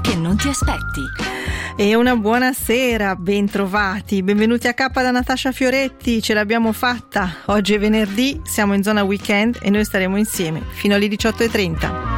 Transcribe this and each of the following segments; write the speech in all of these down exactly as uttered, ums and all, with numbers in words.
che non ti aspetti. E una buona sera, bentrovati, benvenuti a K da Natascia Fioretti, ce l'abbiamo fatta. Oggi è venerdì, siamo in zona weekend e noi staremo insieme fino alle diciotto e trenta.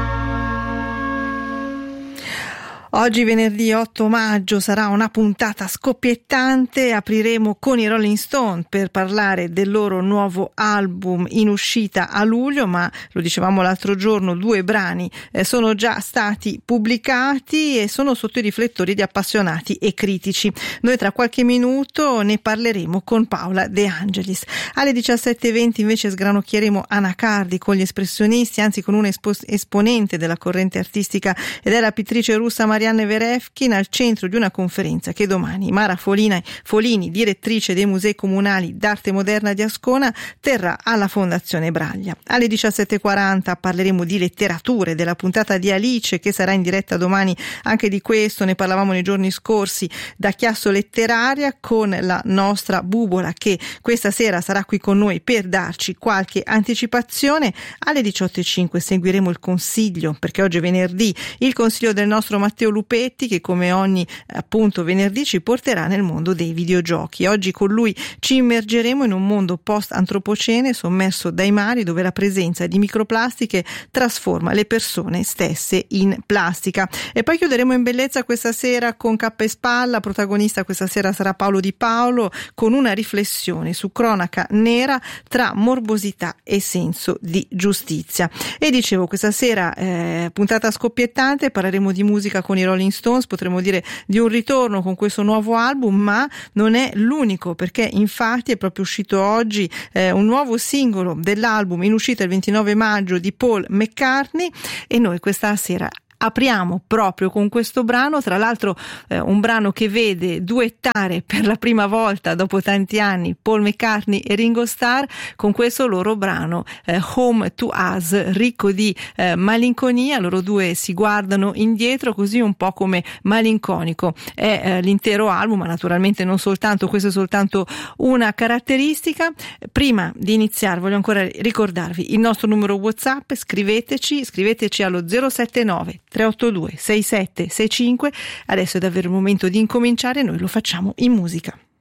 Oggi venerdì otto maggio sarà una puntata scoppiettante, apriremo con i Rolling Stone per parlare del loro nuovo album in uscita a luglio, ma lo dicevamo l'altro giorno, due brani eh, sono già stati pubblicati e sono sotto i riflettori di appassionati e critici. Noi tra qualche minuto ne parleremo con Paola De Angelis. Alle diciassette e venti invece sgranocchieremo Anacardi con gli espressionisti, anzi con un espo- esponente della corrente artistica ed è la pittrice russa Marianne Verevkin, al centro di una conferenza che domani Mara Folina, Folini, direttrice dei musei comunali d'arte moderna di Ascona, terrà alla Fondazione Braglia. Alle diciassette e quaranta parleremo di letterature, della puntata di Alice che sarà in diretta domani, anche di questo ne parlavamo nei giorni scorsi, da Chiasso Letteraria, con la nostra Bubola che questa sera sarà qui con noi per darci qualche anticipazione. Alle diciotto e cinque seguiremo il consiglio, perché oggi è venerdì, il consiglio del nostro Matteo Lupetti che come ogni appunto venerdì ci porterà nel mondo dei videogiochi. Oggi con lui ci immergeremo in un mondo post-antropocene sommerso dai mari, dove la presenza di microplastiche trasforma le persone stesse in plastica. E poi chiuderemo in bellezza questa sera con Cappa e Spalla. Protagonista questa sera sarà Paolo Di Paolo, con una riflessione su cronaca nera tra morbosità e senso di giustizia. E dicevo, questa sera eh, puntata scoppiettante, parleremo di musica con i Rolling Stones, potremmo dire di un ritorno con questo nuovo album, ma non è l'unico, perché infatti è proprio uscito oggi eh, un nuovo singolo dell'album in uscita il ventinove maggio di Paul McCartney, e noi questa sera apriamo proprio con questo brano, tra l'altro eh, un brano che vede duettare per la prima volta dopo tanti anni Paul McCartney e Ringo Starr con questo loro brano eh, Home to Us, ricco di eh, malinconia. Loro due si guardano indietro, così un po' come malinconico è eh, l'intero album, ma naturalmente non soltanto, questo è soltanto una caratteristica. Prima di iniziare voglio ancora ricordarvi il nostro numero WhatsApp, scriveteci, scriveteci allo zero sette nove tre otto due sei sette sei cinque. Adesso è davvero il momento di incominciare, noi lo facciamo in musica.